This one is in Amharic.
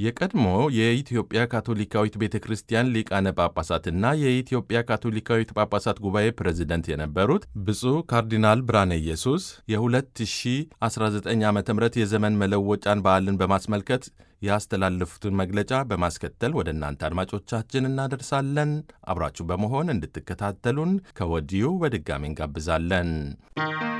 የቀድሞ የኢትዮጵያ ካቶሊካዊት ቤተ ክርስቲያን ሊቃነ ጳጳሳትና የኢትዮጵያ ካቶሊካዊት ጳጳሳት ጉባኤ ፕሬዝደንት የነበሩት ብፁዕ ካርዲናል ብርሃነ ኢየሱስ የ2019 ዓ ም የዘመን መለወጫን በዓልን በማስመልከት ያስተላለፉትን መግለጫ በማስከተል ወደ እናንተ አድማጮቻችን እናደርሳለን። አብራችሁ በመሆን እንድትከታተሉን ከወዲሁ በድጋሚ እንጋብዛለን።